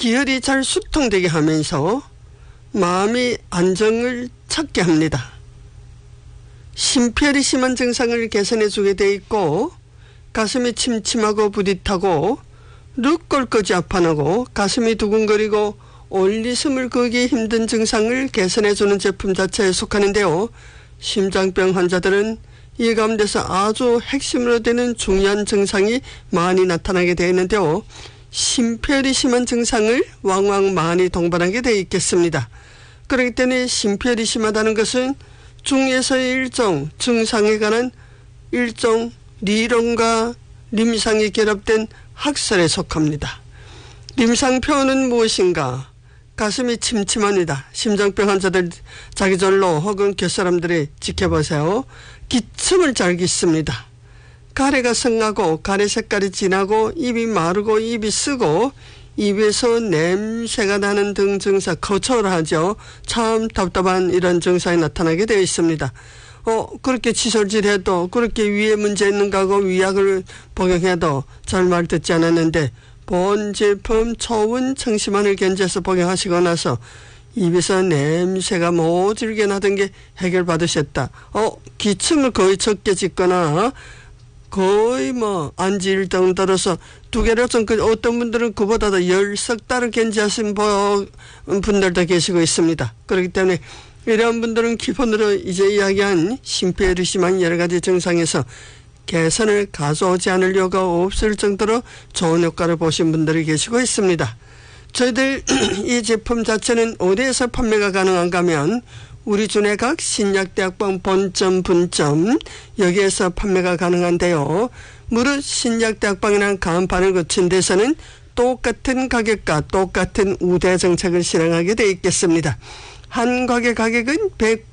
기혈이 잘 수통되게 하면서 마음이 안정을 찾게 합니다. 심폐혈이 심한 증상을 개선해 주게 돼 있고 가슴이 침침하고 부릿하고 늑골까지 아파나고 가슴이 두근거리고 올리숨을 거기 힘든 증상을 개선해 주는 제품 자체에 속하는데요. 심장병 환자들은 이 가운데서 아주 핵심으로 되는 중요한 증상이 많이 나타나게 되어 있는데요. 심폐혈이 심한 증상을 왕왕 많이 동반하게 되어 있겠습니다. 그렇기 때문에 심폐혈이 심하다는 것은 중에서의 일종 증상에 관한 일종 리론과 림상이 결합된 학설에 속합니다. 림상 표현은 무엇인가? 가슴이 침침합니다. 심장병 환자들 자기절로 혹은 곁사람들이 지켜보세요. 기침을 잘 깃습니다. 가래가 성하고 가래 색깔이 진하고 입이 마르고 입이 쓰고 입에서 냄새가 나는 등 증상, 거쳐를 하죠. 참 답답한 이런 증상이 나타나게 되어 있습니다. 그렇게 치솔질해도 그렇게 위에 문제 있는가 하고 위약을 복용해도 잘 말 듣지 않았는데 본 제품 초운 청심환을 견제해서 복용하시고 나서 입에서 냄새가 모질게 나던 게 해결받으셨다. 기침을 거의 적게 짓거나 거의 안질 정도로서 두 개를 좀 어떤 분들은 그보다도 10석 달을 견제하신 분들도 계시고 있습니다. 그렇기 때문에 이런 분들은 기본으로 이제 이야기한 심폐혈이 심한 여러 가지 증상에서 개선을 가져오지 않을 이유가 없을 정도로 좋은 효과를 보신 분들이 계시고 있습니다. 저희들 이 제품 자체는 어디에서 판매가 가능한가 하면 우리 주내 각 신약대학병 본점 분점 여기에서 판매가 가능한데요. 무릇 신약대학병이라는 간판을 거친 데서는 똑같은 가격과 똑같은 우대 정책을 실행하게 되어 있겠습니다. 한 가게 가격은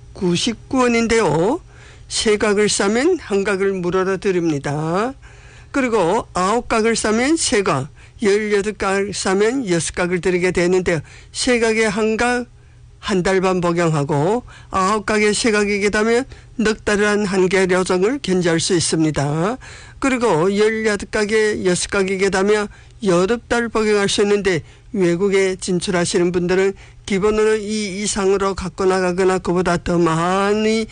199원인데요. 세 각을 싸면 한 각을 무료로 드립니다. 그리고 9각을 싸면 세 각, 18각을 싸면 6각을 드리게 되는데요. 세 각에 한 각, 한 달 반 복용하고 9각에 세 각이게 되면 넉 달이란 한계 여정을 견제할 수 있습니다. 그리고 18각에 6각이게 되면 8달 복용할 수 있는데 외국에 진출하시는 분들은 기본으로 이 이상으로 갖고 나가거나 그보다 더 많이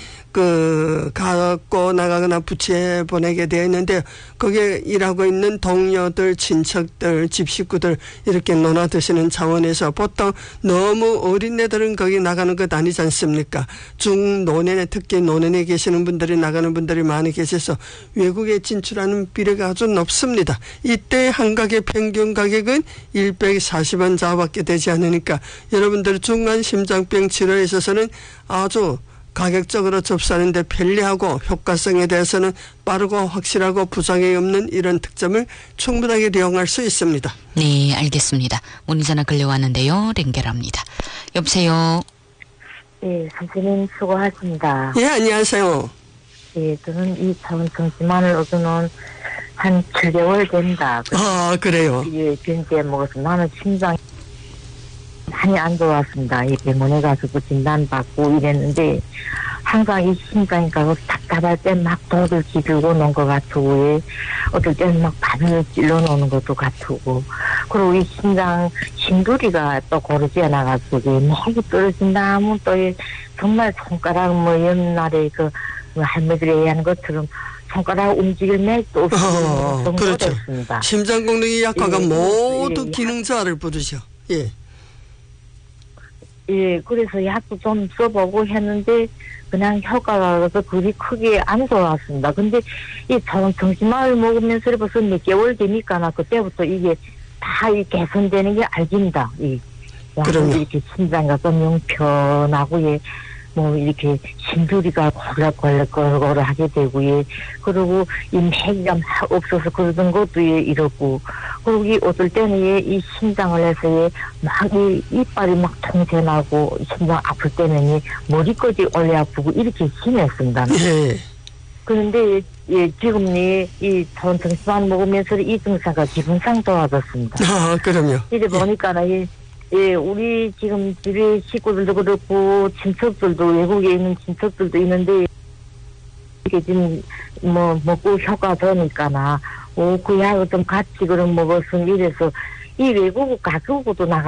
갖고 나가거나 부채 보내게 되어 있는데 거기에 일하고 있는 동료들, 친척들, 집 식구들 이렇게 나눠 드시는 차원에서 보통 너무 어린애들은 거기 나가는 것 아니지 않습니까? 중노년에 특히 노년에 계시는 분들이 나가는 분들이 많이 계셔서 외국에 진출하는 비례가 아주 높습니다. 이때 한 가게 평균 가격은 140원 자밖에 되지 않으니까 여러분들 중간 심장병 치료에 있어서는 아주 가격적으로 접수하는데 편리하고 효과성에 대해서는 빠르고 확실하고 부작용이 없는 이런 특점을 충분하게 이용할 수 있습니다. 네, 알겠습니다. 문의전화 걸려왔는데요. 연결합니다. 여보세요. 네, 선생님 수고하십니다. 예, 안녕하세요. 예, 저는 이 차원 정지만을 얻어놓은 한 7개월 된다. 그래요? 예, 견제 먹어서 나는 심장이 많이 안 좋았습니다. 이 병원에 가서도 진단받고 이랬는데 항상 이 심장이 가고 답답할 때 막 독을 기들고 놓은 것 같고 예. 어떨 때는 막 바늘을 찔러 놓는 것도 같고 그리고 이 심장 심두리가 또 고르지 않아가지고 맥이 떨어진다 하면 또 정말 손가락 옛날에 그 할머니들이 얘기하는 것처럼 손가락 움직일 맥도 없이 그렇죠. 됐습니다. 심장功能이 약화가 모두 기능자를 부르죠. 예. 예, 그래서 약도 좀 써보고 했는데 그냥 효과가 그리 크게 안 좋았습니다. 근데 이 정신마을 먹으면서 벌써 몇 개월 되니까 그때부터 이게 다 개선되는 게 알깁니다. 그럼요. 이렇게 심장이 좀 편하고 이렇게 심두리가 골락골락 하게 되고 그리고 이 맥이가 막 없어서 그러던 것도 이렇고 그리고 어떨 때는 이 심장을 해서 막 이빨이 막 통제나고 심장 아플 때는 머리까지 올려 아프고 이렇게 심했습니다. 예. 그런데 지금 이 정신만 먹으면서 이 증상가 기분상 좋아졌습니다. 그럼요. 이제 보니까 우리 지금 집에 식구들도 그렇고 친척들도 외국에 있는 친척들도 있는데 이게 지금 먹고 효과 되니까나 그 약을 좀 같이 그럼 먹었으면 이래서 이 외국 가서도 나가